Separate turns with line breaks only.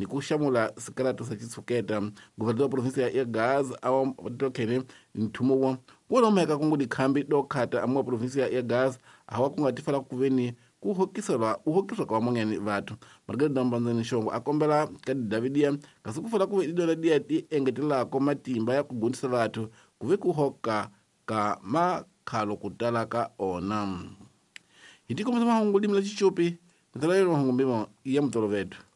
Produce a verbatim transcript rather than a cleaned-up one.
ni ku xamula sikalato sa chitshuketa guvernador wa provinsia ya Gaza awa tokhene nthumo wo wolomeka kungu dikhambi dokhata amwe provinsia ya Gaza awa kunga tifala kuveni kuhokisela uhokiswa kwa mongeni vathu Margaret Dambanzani Shongo akombela kadi Davidia kasi kufala kuve idola dia ti engetelako matimba ya kugundisa vathu kuve kuhoka ka makhalo kutala ka ona hitikomesa mahungu limila chichopi nitala yelo mahungu mbima ya mtolo vetu.